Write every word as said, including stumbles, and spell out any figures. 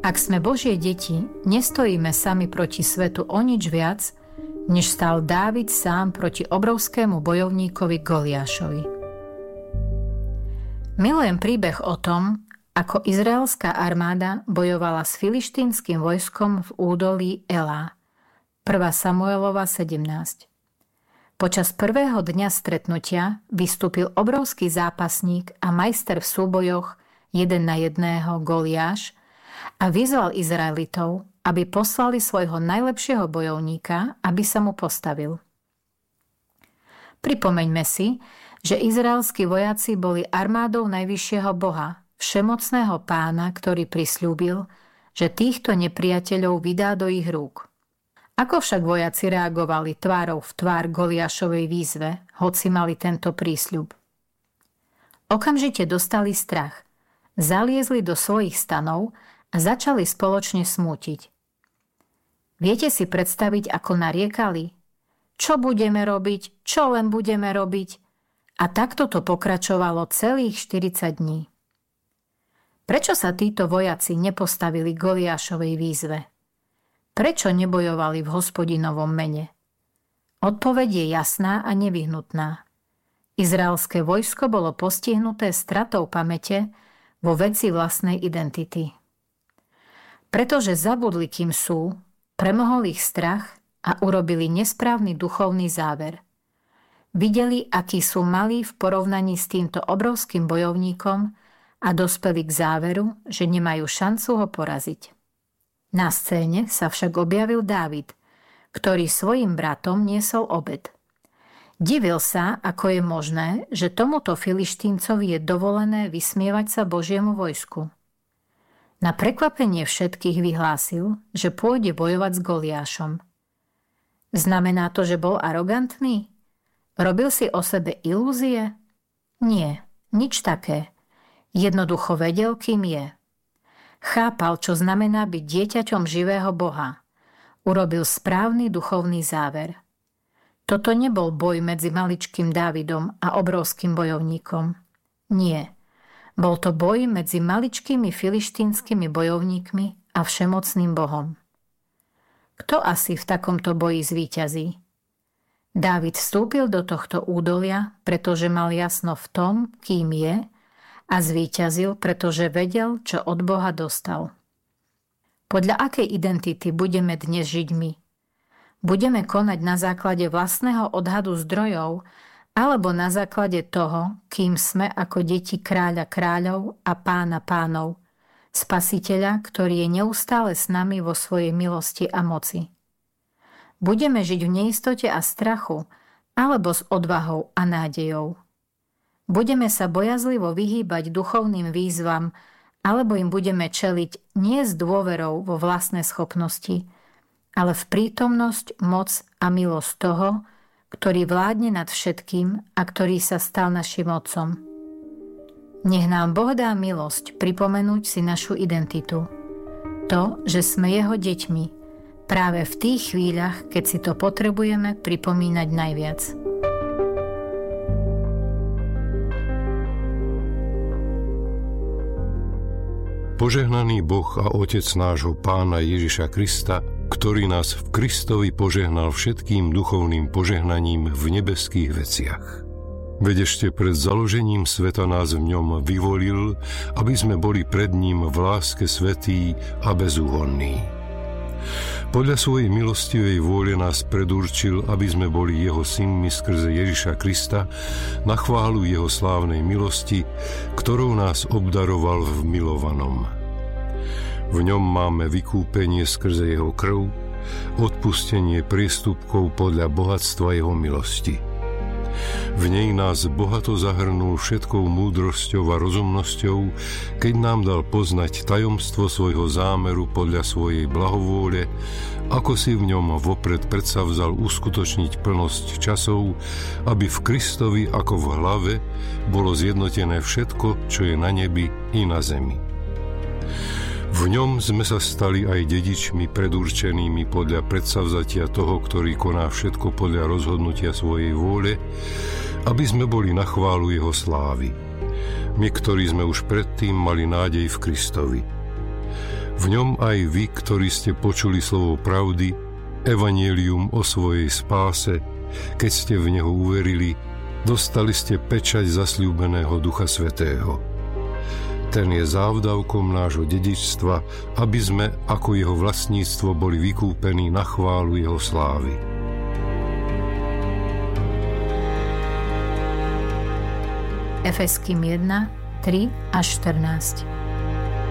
Ak sme Božie deti, nestojíme sami proti svetu o nič viac, než stál Dávid sám proti obrovskému bojovníkovi Goliášovi. Milujem príbeh o tom, ako izraelská armáda bojovala s filištínskym vojskom v údolí Elá. prvá Samuelova sedemnásť. Počas prvého dňa stretnutia vystúpil obrovský zápasník a majster v súbojoch jeden na jedného Goliáš a vyzval Izraelitov, aby poslali svojho najlepšieho bojovníka, aby sa mu postavil. Pripomeňme si, že izraelskí vojaci boli armádou najvyššieho Boha, všemocného Pána, ktorý prisľúbil, že týchto nepriateľov vydá do ich rúk. Ako však vojaci reagovali tvárou v tvár Goliášovej výzve, hoci mali tento prísľub? Okamžite dostali strach, zaliezli do svojich stanov a začali spoločne smútiť. Viete si predstaviť, ako nariekali? Čo budeme robiť? Čo len budeme robiť? A takto to pokračovalo celých štyridsať dní. Prečo sa títo vojaci nepostavili Goliášovej výzve? Prečo nebojovali v Hospodinovom mene? Odpoveď je jasná a nevyhnutná. Izraelské vojsko bolo postihnuté stratou pamäte vo veci vlastnej identity. Pretože zabudli, kým sú, premohol ich strach a urobili nesprávny duchovný záver. Videli, akí sú malí v porovnaní s týmto obrovským bojovníkom a dospeli k záveru, že nemajú šancu ho poraziť. Na scéne sa však objavil Dávid, ktorý svojim bratom niesol obed. Divil sa, ako je možné, že tomuto Filištíncovi je dovolené vysmievať sa Božiemu vojsku. Na prekvapenie všetkých vyhlásil, že pôjde bojovať s Goliášom. Znamená to, že bol arogantný? Robil si o sebe ilúzie? Nie, nič také. Jednoducho vedel, kým je. Chápal, čo znamená byť dieťaťom živého Boha. Urobil správny duchovný záver. Toto nebol boj medzi maličkým Dávidom a obrovským bojovníkom. Nie. Bol to boj medzi maličkými filištínskymi bojovníkmi a všemocným Bohom. Kto asi v takomto boji zvíťazí? Dávid vstúpil do tohto údolia, pretože mal jasno v tom, kým je, a zvíťazil, pretože vedel, čo od Boha dostal. Podľa akej identity budeme dnes žiť my? Budeme konať na základe vlastného odhadu zdrojov, alebo na základe toho, kým sme ako deti kráľa kráľov a pána pánov, spasiteľa, ktorý je neustále s nami vo svojej milosti a moci. Budeme žiť v neistote a strachu, alebo s odvahou a nádejou. Budeme sa bojazlivo vyhýbať duchovným výzvam, alebo im budeme čeliť nie s dôverou vo vlastné schopnosti, ale v prítomnosť, moc a milosť toho, ktorý vládne nad všetkým a ktorý sa stal našim otcom. Nech nám Boh dá milosť pripomenúť si našu identitu. To, že sme jeho deťmi, práve v tých chvíľach, keď si to potrebujeme pripomínať najviac. Požehnaný Boh a Otec nášho Pána Ježiša Krista, ktorý nás v Kristovi požehnal všetkým duchovným požehnaním v nebeských veciach. Veď ešte pred založením sveta nás v ňom vyvolil, aby sme boli pred ním v láske svätí a bezúhonní. Podľa svojej milostivej vôle nás predurčil, aby sme boli jeho synmi skrze Ježiša Krista na chválu jeho slávnej milosti, ktorou nás obdaroval v milovanom. V ňom máme vykúpenie skrze jeho krv, odpustenie priestupkov podľa bohatstva jeho milosti. V nej nás bohato zahrnul všetkou múdrosťou a rozumnosťou, keď nám dal poznať tajomstvo svojho zámeru podľa svojej blahovôle, ako si v ňom vopred predsavzal uskutočniť plnosť časov, aby v Kristovi ako v hlave bolo zjednotené všetko, čo je na nebi i na zemi. V ňom sme sa stali aj dedičmi predurčenými podľa predsavzatia toho, ktorý koná všetko podľa rozhodnutia svojej vôle, aby sme boli na chválu jeho slávy. My, ktorí sme už predtým mali nádej v Kristovi. V ňom aj vy, ktorí ste počuli slovo pravdy, evanjelium o svojej spáse, keď ste v neho uverili, dostali ste pečať zasľúbeného Ducha Svätého. Ten je závdavkom nášho dedičstva, aby sme ako jeho vlastníctvo boli vykúpení na chválu jeho slávy. Efeským jeden, tri až štrnásť.